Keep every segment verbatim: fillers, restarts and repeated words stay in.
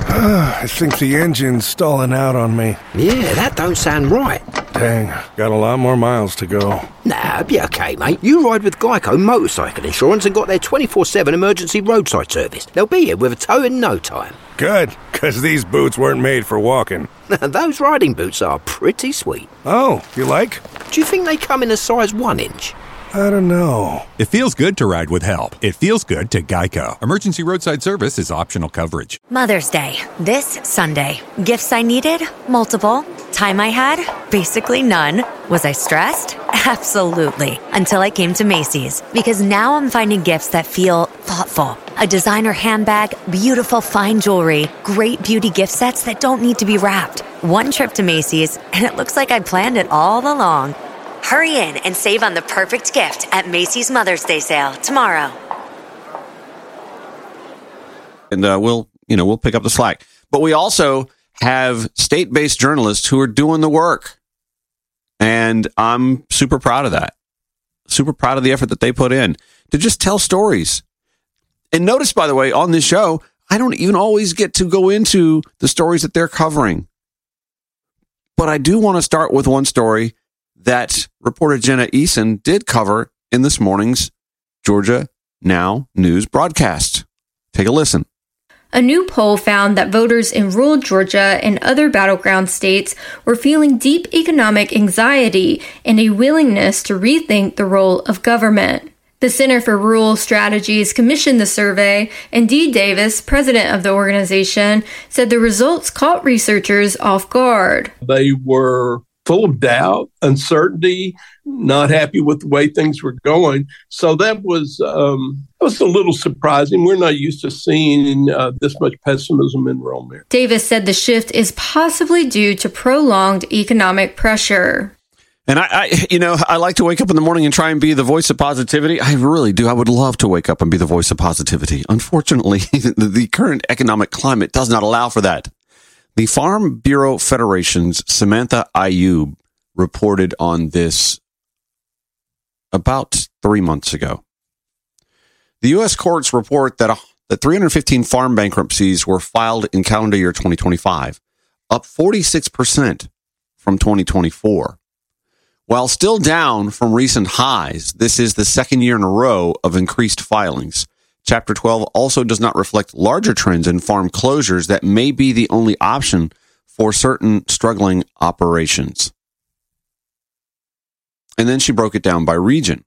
I think the engine's stalling out on me. Yeah, that don't sound right. Dang, got a lot more miles to go. Nah, it'll be okay, mate. You ride with Geico Motorcycle Insurance and got their twenty-four seven emergency roadside service. They'll be here with a tow in no time. Good, because these boots weren't made for walking. Those riding boots are pretty sweet. Oh, you like? Do you think they come in a size one inch? I don't know. It feels good to ride with help. It feels good to Geico. Emergency roadside service is optional coverage. Mother's Day, this Sunday. Gifts I needed? Multiple. Time I had? Basically none. Was I stressed? Absolutely. Until I came to Macy's. Because now I'm finding gifts that feel thoughtful. A designer handbag, beautiful fine jewelry, great beauty gift sets that don't need to be wrapped. One trip to Macy's, and it looks like I planned it all along. Hurry in and save on the perfect gift at Macy's Mother's Day sale tomorrow. And uh, we'll, you know, we'll pick up the slack. But we also have state-based journalists who are doing the work. And I'm super proud of that. Super proud of the effort that they put in to just tell stories. And notice, by the way, on this show, I don't even always get to go into the stories that they're covering. But I do want to start with one story that reporter Jenna Eason did cover in this morning's Georgia Now News broadcast. Take a listen. A new poll found that voters in rural Georgia and other battleground states were feeling deep economic anxiety and a willingness to rethink the role of government. The Center for Rural Strategies commissioned the survey, and Dee Davis, president of the organization, said the results caught researchers off guard. They were full of doubt, uncertainty, not happy with the way things were going. So that was um, that was a little surprising. We're not used to seeing uh, this much pessimism in rural areas. Davis said the shift is possibly due to prolonged economic pressure. And I, I, you know, I like to wake up in the morning and try and be the voice of positivity. I really do. I would love to wake up and be the voice of positivity. Unfortunately, the current economic climate does not allow for that. The Farm Bureau Federation's Samantha Ayub reported on this about three months ago. The U S courts report that, uh, that three hundred fifteen farm bankruptcies were filed in calendar year twenty twenty-five, up forty-six percent from twenty twenty-four. While still down from recent highs, this is the second year in a row of increased filings. Chapter twelve also does not reflect larger trends in farm closures that may be the only option for certain struggling operations. And then she broke it down by region.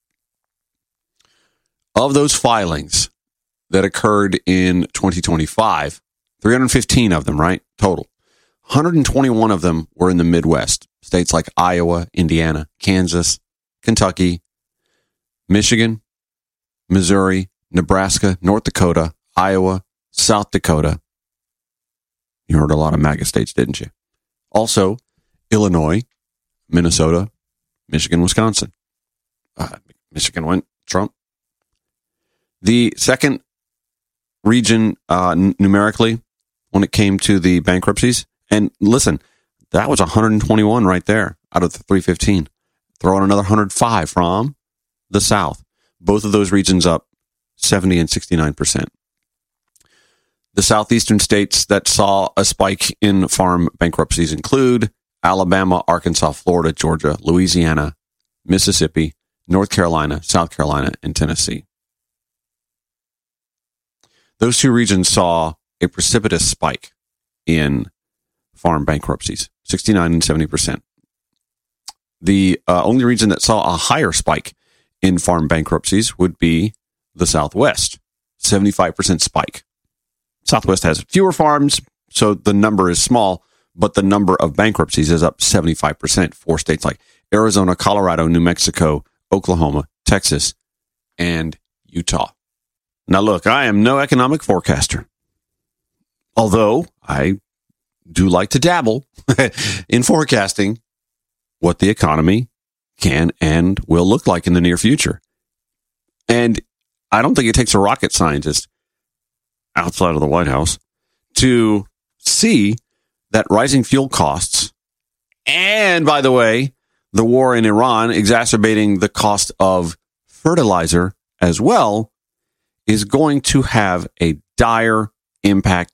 Of those filings that occurred in twenty twenty-five, three hundred fifteen of them, right? Total. one hundred twenty-one of them were in the Midwest. States like Iowa, Indiana, Kansas, Kentucky, Michigan, Missouri, Nebraska, North Dakota, Iowa, South Dakota. You heard a lot of MAGA states, didn't you? Also, Illinois, Minnesota, Michigan, Wisconsin. Uh, Michigan went Trump. The second region uh, n- numerically when it came to the bankruptcies, and listen, that was one hundred twenty-one right there out of the three hundred fifteen. Throw in another one hundred five from the South. Both of those regions up seventy and sixty-nine percent. The southeastern states that saw a spike in farm bankruptcies include Alabama, Arkansas, Florida, Georgia, Louisiana, Mississippi, North Carolina, South Carolina, and Tennessee. Those two regions saw a precipitous spike in farm bankruptcies, sixty-nine and seventy percent. The uh, only region that saw a higher spike in farm bankruptcies would be the Southwest, seventy-five percent spike. Southwest has fewer farms, so the number is small, but the number of bankruptcies is up seventy-five percent for states like Arizona, Colorado, New Mexico, Oklahoma, Texas, and Utah. Now, look, I am no economic forecaster, although I do like to dabble in forecasting what the economy can and will look like in the near future. And I don't think it takes a rocket scientist outside of the White House to see that rising fuel costs and, by the way, the war in Iran exacerbating the cost of fertilizer as well is going to have a dire impact